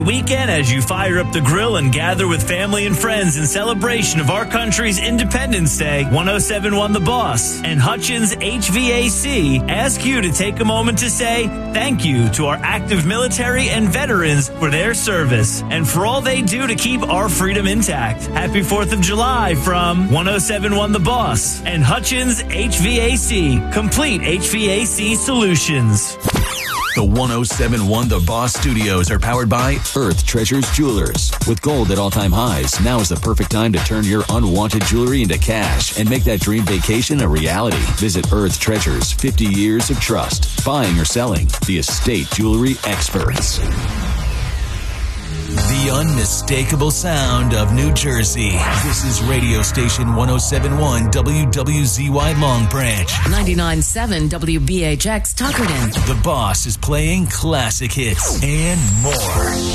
Weekend as you fire up the grill and gather with family and friends in celebration of our country's Independence Day. 107.1 The Boss and Hutchins HVAC ask you to take a moment to say thank you to our active military and veterans for their service and for all they do to keep our freedom intact. Happy 4th of July from 107.1 The Boss and Hutchins HVAC, complete HVAC solutions. The 107.1 The Boss Studios are powered by Earth Treasures Jewelers. With gold at all-time highs, now is the perfect time to turn your unwanted jewelry into cash and make that dream vacation a reality. Visit Earth Treasures, 50 years of trust. Buying or selling, the estate jewelry experts. The unmistakable sound of New Jersey. This is radio station 107.1 WWZY Long Branch. 99.7 WBHX Tuckerton. The Boss is playing classic hits and more.